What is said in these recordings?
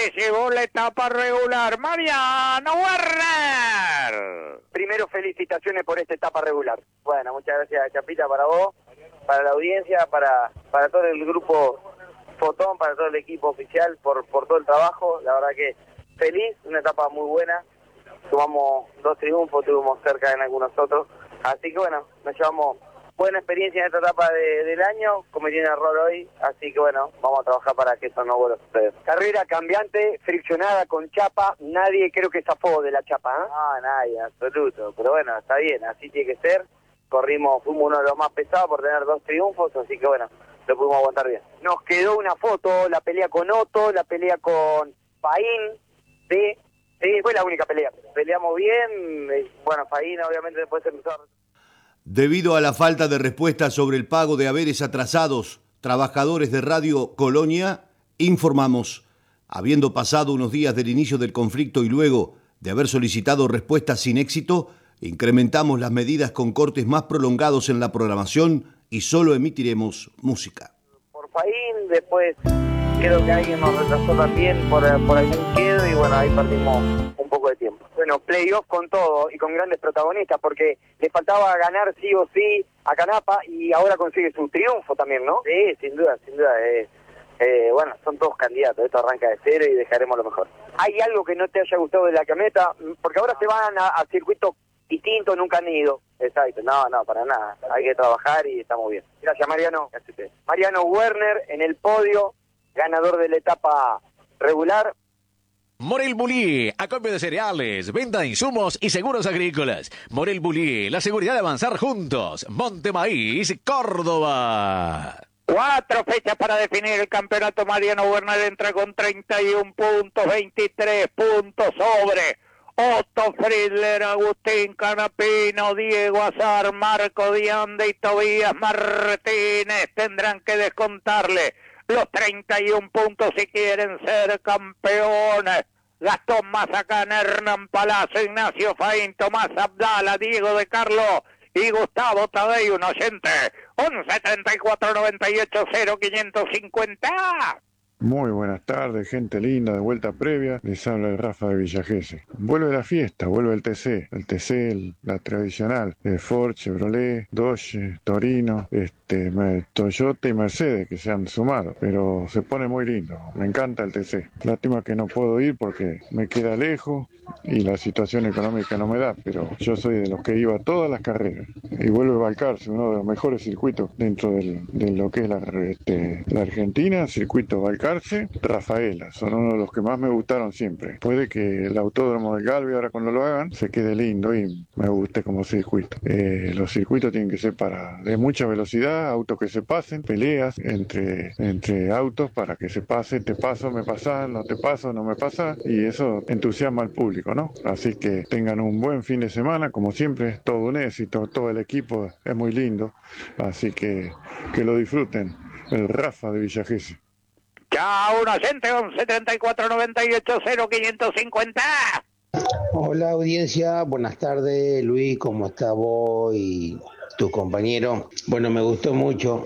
se llevó la etapa regular. Mariano Werner. Primero, felicitaciones por esta etapa regular. Bueno, muchas gracias, Chapita, para vos, para la audiencia, para todo el grupo Fotón, para todo el equipo oficial, por todo el trabajo. La verdad que feliz, una etapa muy buena. Sumamos 2 triunfos, tuvimos cerca en algunos otros. Así que bueno, nos llevamos buena experiencia en esta etapa del año, cometí un error hoy, así que bueno, vamos a trabajar para que eso no vuelva a suceder. Carrera cambiante, friccionada con chapa, nadie creo que zafó de la chapa, ¿eh? No, nadie, en absoluto, pero bueno, está bien, así tiene que ser. Fuimos uno de los más pesados por tener 2 triunfos, así que bueno, lo pudimos aguantar bien. Nos quedó una foto, la pelea con Otto, la pelea con Faín, sí, fue la única pelea. Peleamos bien, bueno, Faín obviamente después empezó a... Debido a la falta de respuesta sobre el pago de haberes atrasados, trabajadores de Radio Colonia, informamos, habiendo pasado unos días del inicio del conflicto y luego de haber solicitado respuestas sin éxito, incrementamos las medidas con cortes más prolongados en la programación y solo emitiremos música. Por Faín, después creo que alguien nos retrasó también por algún quedo y bueno, ahí perdimos un poco de tiempo. Bueno, playoff con todo y con grandes protagonistas porque le faltaba ganar sí o sí a Canapa y ahora consigue su triunfo también, ¿no? Sí, sin duda. Bueno, son todos candidatos, esto arranca de cero y dejaremos lo mejor. ¿Hay algo que no te haya gustado de la camioneta? Porque ahora se van a circuitos distintos, nunca han ido. Exacto, no, para nada. Hay que trabajar y estamos bien. Gracias, Mariano. Mariano Werner en el podio, ganador de la etapa regular. Morel Bullier, acopio de cereales, venta de insumos y seguros agrícolas. Morel Bullier, la seguridad de avanzar juntos. Monte Maíz, Córdoba. 4 fechas para definir el campeonato. Mariano Werner entra con 31 puntos, 23 puntos sobre Otto Friedler, Agustín Canapino, Diego Azar, Marco Diande y Tobías Martínez. Tendrán que descontarle los 31 puntos si quieren ser campeones. Gastón Mazacán, Hernán Palazzo, Ignacio Faín, Tomás Abdala, Diego de Carlo y Gustavo Tadei, un oyente. 11 34 98 0 550. Muy buenas tardes, gente linda, de vuelta previa, les habla el Rafa de Villa Gesell. Vuelve la fiesta, vuelve el TC, la tradicional, de Ford, Chevrolet, Dodge, Torino, Toyota y Mercedes que se han sumado, pero se pone muy lindo, me encanta el TC. Lástima que no puedo ir porque me queda lejos y la situación económica no me da, pero yo soy de los que iba a todas las carreras. Y vuelve Balcarce, uno de los mejores circuitos dentro de lo que es la Argentina, circuito Balcarce, Rafaela, son uno de los que más me gustaron siempre. Puede que el autódromo del Galvez ahora cuando lo hagan se quede lindo y me guste como circuito. Los circuitos tienen que ser de mucha velocidad, autos que se pasen, peleas entre autos para que se pase, te paso, me pasás, no te paso, no me pasás, y eso entusiasma al público, ¿no? Así que tengan un buen fin de semana, como siempre, todo un éxito, todo el equipo es muy lindo, así que lo disfruten. El Rafa de Villa Gesell. Chao, un oyente, 11 34 98 0 550. Hola audiencia, buenas tardes Luis, ¿cómo estás vos y tu compañero? Bueno, me gustó mucho,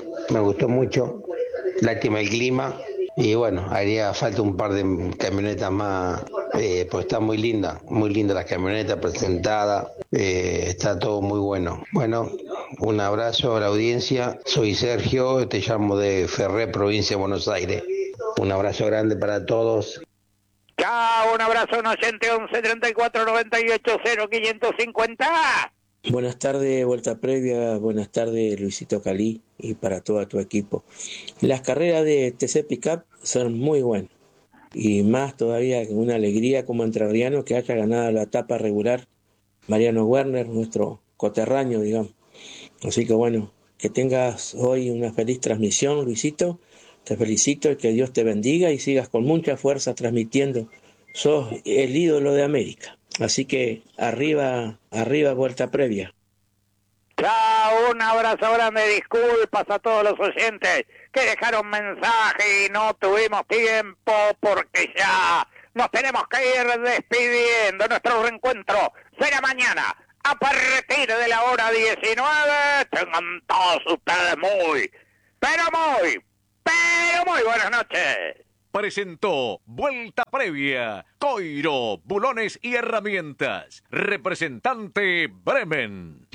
lástima el clima y bueno, haría falta un par de camionetas más, pues está muy linda la camioneta presentada, está todo muy bueno. Bueno, un abrazo a la audiencia, soy Sergio, te llamo de Ferré, provincia de Buenos Aires. Un abrazo grande para todos. Chao, un abrazo, un oyente, 11 34 98 0 550. Buenas tardes, vuelta previa, buenas tardes Luisito Calí y para todo tu equipo. Las carreras de TC Pickup son muy buenas y más todavía una alegría como entrerriano que haya ganado la etapa regular Mariano Werner, nuestro coterráneo, digamos. Así que bueno, que tengas hoy una feliz transmisión, Luisito. Te felicito y que Dios te bendiga y sigas con mucha fuerza transmitiendo. Sos el ídolo de América. Así que arriba, vuelta previa. Chao, un abrazo grande, disculpas a todos los oyentes que dejaron mensaje y no tuvimos tiempo porque ya nos tenemos que ir despidiendo. Nuestro reencuentro será mañana a partir de la hora 19. Tengan todos ustedes muy buenas noches. presentó Vuelta Previa. Coiro, bulones y herramientas. Representante Bremen.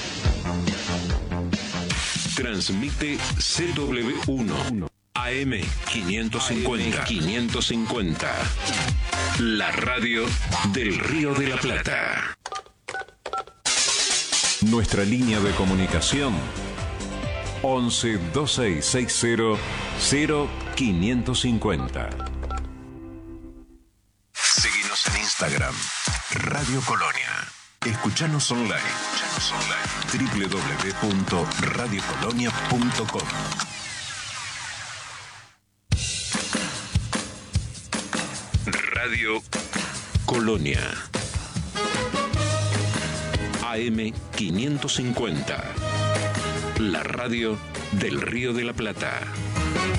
Transmite CW1 AM 550. La radio del Río de la Plata. Nuestra línea de comunicación 11 2660 0550. Seguinos en Instagram, Radio Colonia. Escuchanos online. www.radiocolonia.com. Radio Colonia. AM 550. La radio del Río de la Plata.